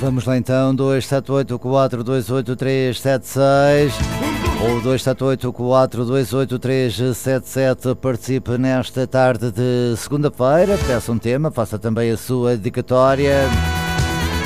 Vamos lá então, 278-428-376 ou 278-428-377. Participe nesta tarde de segunda-feira, peça um tema, faça também a sua dedicatória.